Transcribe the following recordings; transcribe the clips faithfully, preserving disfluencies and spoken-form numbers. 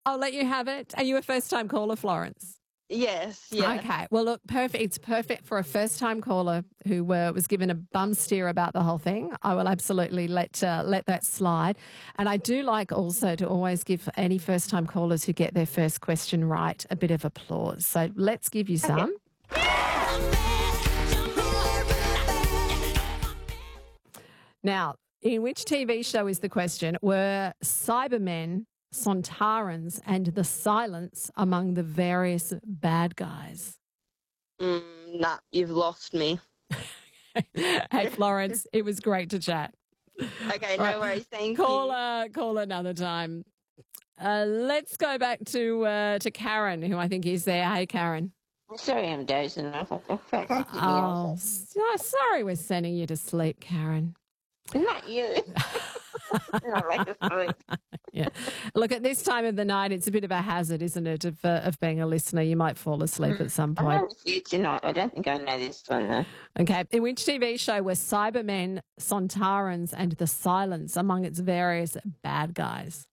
I'll let you have it. Are you a first-time caller, Florence? Yes, yeah. Okay. Well, look, perfect. It's perfect for a first-time caller who uh, was given a bum steer about the whole thing. I will absolutely let uh, let that slide. And I do like also to always give any first-time callers who get their first question right a bit of applause. So let's give you some. Now, in which T V show is the question? Were Cybermen, Sontarans, and the Silence among the various bad guys? Mm, nah, you've lost me. Hey, Florence, it was great to chat. Okay, no Right. worries. Thank Call, you. uh, call another time. Uh, let's go back to uh, to Karen, who I think is there. Hey, Karen. Sorry, I'm dozing off. Oh, s- oh, sorry, we're sending you to sleep, Karen. Not you. Not like a sleep. Yeah. Look, at this time of the night, it's a bit of a hazard, isn't it, of, uh, of being a listener? You might fall asleep at some I point. know the future night. I don't think I know this one, though. Okay. In which T V show were Cybermen, Sontarans, and the Silence among its various bad guys?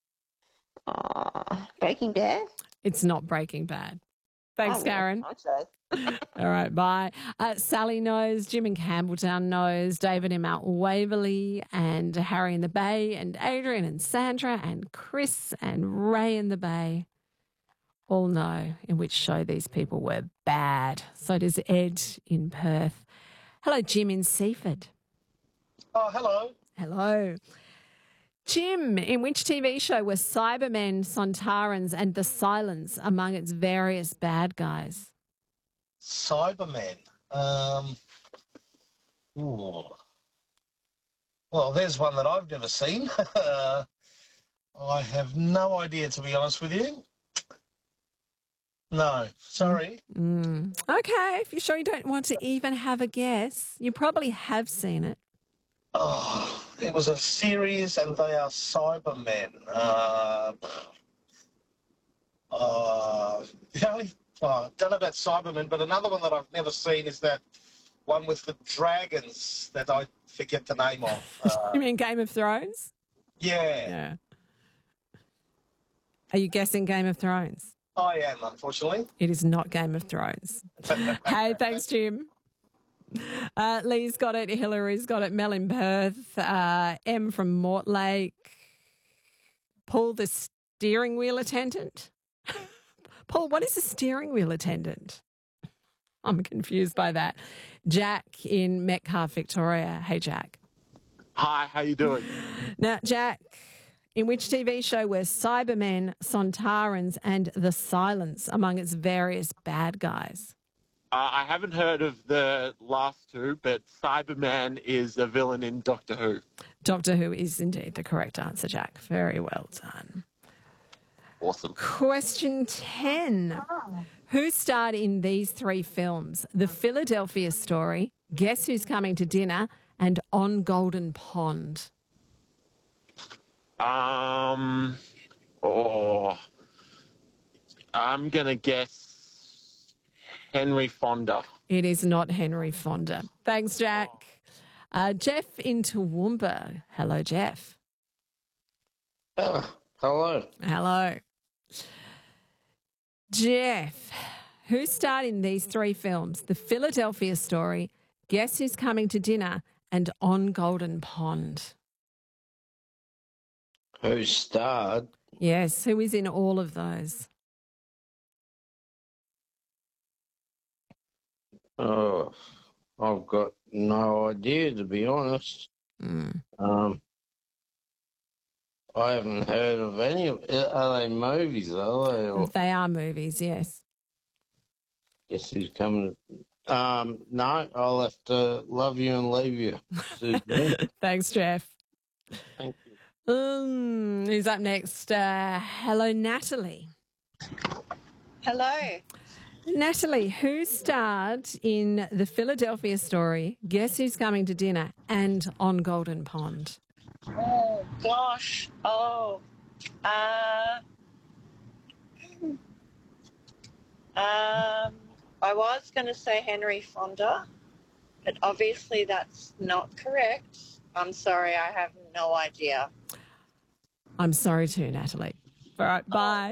Oh, Breaking Bad? It's not Breaking Bad. Thanks, Oh, Karen. I'll try. All right, bye. Uh, Sally knows, Jim in Campbelltown knows, David in Mount Waverley, and Harry in the Bay, and Adrian and Sandra, and Chris and Ray in the Bay all know in which show these people were bad. So does Ed in Perth. Hello, Jim in Seaford. Oh, hello. Hello. Jim, in which T V show were Cybermen, Sontarans, and the Silence among its various bad guys? Cybermen. Um, ooh. Well, there's one that I've never seen. uh, I have no idea, to be honest with you. No, sorry. Mm. Okay, if you're sure you don't want to even have a guess, you probably have seen it. Oh, it was a series and they are Cybermen. Uh, uh, the only, oh, I don't know about Cybermen, but another one that I've never seen is that one with the dragons that I forget the name of. Uh, You mean Game of Thrones? yeah, Yeah. Are you guessing Game of Thrones? I am, unfortunately. It is not Game of Thrones. Hey, thanks, Jim. Uh, Lee's got it. Hillary's got it. Mel in Perth. Uh, M from Mortlake. Paul, the steering wheel attendant. Paul, what is a steering wheel attendant? I'm confused by that. Jack in Metcalfe, Victoria. Hey, Jack. Hi, how you doing? Now, Jack, in which T V show were Cybermen, Sontarans, and the Silence among its various bad guys? Uh, I haven't heard of the last two, but Cyberman is a villain in Doctor Who. Doctor Who is indeed the correct answer, Jack. Very well done. Awesome. Question ten. Who starred in these three films? The Philadelphia Story, Guess Who's Coming to Dinner, and On Golden Pond? Um, oh, I'm going to guess Henry Fonda. It is not Henry Fonda. Thanks, Jack. Uh, Jeff in Toowoomba. Hello, Jeff. Oh, hello. Hello. Jeff, who starred in these three films? The Philadelphia Story, Guess Who's Coming to Dinner, and On Golden Pond? Who starred? Yes, who is in all of those? Oh, I've got no idea, to be honest. Mm. Um, I haven't heard of any of Are they movies, are they? Or They are movies, yes. guess who's coming? Um, no, I'll have to love you and leave you. Suzanne. Thanks, Jeff. Thank you. Um, who's up next? Uh, hello, Natalie. Hello. Natalie, who starred in The Philadelphia Story, Guess Who's Coming to Dinner, and On Golden Pond? Oh, gosh. Oh. Uh, um, I was going to say Henry Fonda, but obviously that's not correct. I'm sorry, I have no idea. I'm sorry too, Natalie. All right, bye.